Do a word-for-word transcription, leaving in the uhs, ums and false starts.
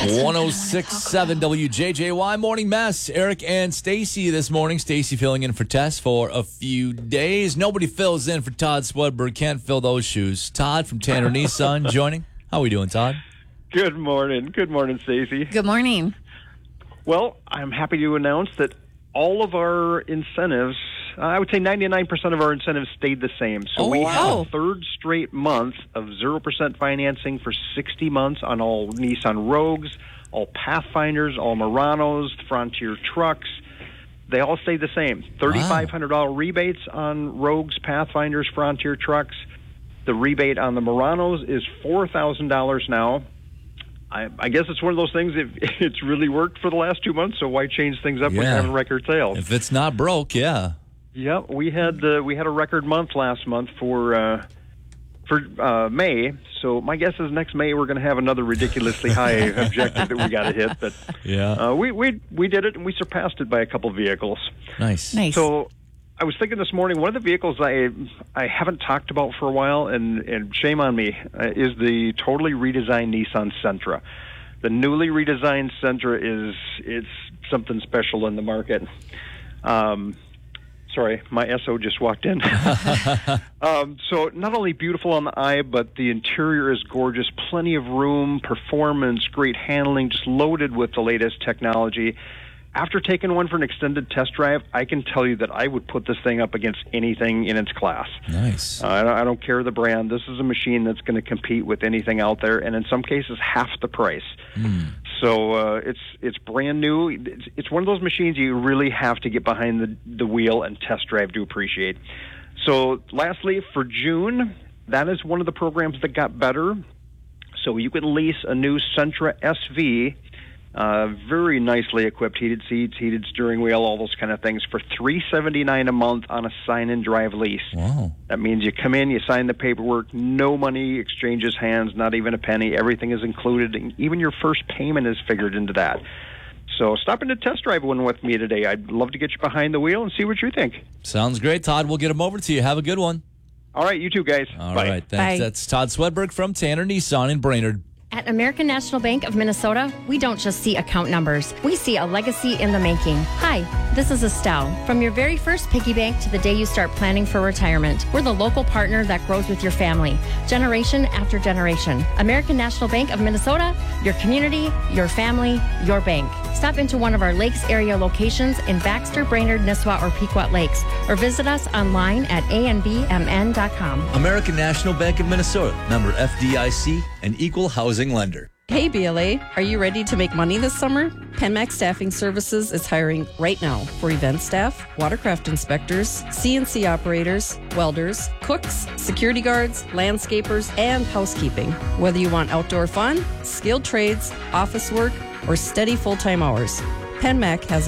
one oh six point seven W J J Y Morning Mess. Eric and Stacy this morning. Stacy filling in for Tess for a few days. Nobody fills in for Todd Swedberg. Can't fill those shoes. Todd from Tanner Nissan joining. How are we doing, Todd? Good morning. Good morning, Stacy. Good morning. Well, I'm happy to announce that all of our incentives, I would say ninety-nine percent of our incentives stayed the same. So Oh, we wow. have a third straight month of zero percent financing for sixty months on all Nissan Rogues, all Pathfinders, all Muranos, Frontier trucks. They all stayed the same. thirty-five hundred dollars rebates on Rogues, Pathfinders, Frontier trucks. The rebate on the Muranos is four thousand dollars now. I, I guess it's one of those things, if it's really worked for the last two months, so why change things up when Yeah. you're having record sales? If it's not broke, yeah. Yeah, we had uh, we had a record month last month for uh, for uh, May. So my guess is next May we're going to have another ridiculously high objective that we got to hit. But Yeah. uh, we we we did it, and we surpassed it by a couple vehicles. Nice. Nice. So I was thinking this morning, one of the vehicles I I haven't talked about for a while, and, and shame on me, uh, is the totally redesigned Nissan Sentra. The newly redesigned Sentra is it's something special in the market. Um, sorry, my S O just walked in. um, so not only beautiful on the eye, but the interior is gorgeous. Plenty of room, performance, great handling, just loaded with the latest technology. After taking one for an extended test drive, I can tell you that I would put this thing up against anything in its class. Nice. Uh, I, don't, I don't care the brand. This is a machine that's going to compete with anything out there, and in some cases, half the price. Mm. So uh, it's it's brand new. It's, it's one of those machines you really have to get behind the, the wheel and test drive to appreciate. So lastly, for June, that is one of the programs that got better. So you can lease a new Sentra S V, uh, very nicely equipped, heated seats, heated steering wheel, all those kind of things, for three hundred seventy-nine dollars a month on a sign-and-drive lease. Wow. That means you come in, you sign the paperwork, no money exchanges hands, not even a penny. Everything is included, and even your first payment is figured into that. So stop in to test drive one with me today. I'd love to get you behind the wheel and see what you think. Sounds great, Todd. We'll get them over to you. Have a good one. All right, you too, guys. All Bye. right. Thanks. Bye. That's Todd Swedberg from Tanner Nissan in Brainerd. At American National Bank of Minnesota, we don't just see account numbers. We see a legacy in the making. Hi, this is Estelle. From your very first piggy bank to the day you start planning for retirement, we're the local partner that grows with your family, generation after generation. American National Bank of Minnesota, your community, your family, your bank. Stop into one of our Lakes area locations in Baxter, Brainerd, Nisswa, or Pequot Lakes, or visit us online at a n b m n dot com. American National Bank of Minnesota, member F D I C, an equal housing lender. Hey B L A, are you ready to make money this summer? PenMax Staffing Services is hiring right now for event staff, watercraft inspectors, C N C operators, welders, cooks, security guards, landscapers, and housekeeping. Whether you want outdoor fun, skilled trades, office work, or steady full-time hours, PenMac has